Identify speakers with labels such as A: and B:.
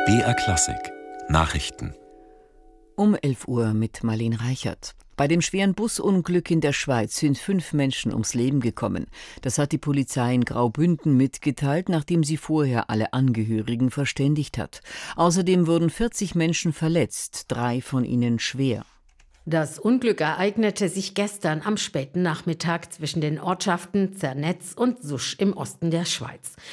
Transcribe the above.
A: BR Klassik Nachrichten
B: Um 11 Uhr mit Marlene Reichert. Bei dem schweren Busunglück in der Schweiz sind 5 Menschen ums Leben gekommen. Das hat die Polizei in Graubünden mitgeteilt, nachdem sie vorher alle Angehörigen verständigt hat. Außerdem wurden 40 Menschen verletzt, 3 von ihnen schwer.
C: Das Unglück ereignete sich gestern am späten Nachmittag zwischen den Ortschaften Zernetz und Susch im Osten der Schweiz.